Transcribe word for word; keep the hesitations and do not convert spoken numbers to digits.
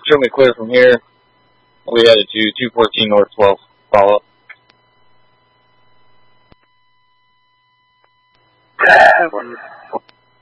show me clear from here. We headed to two fourteen North twelve. Follow up. That one.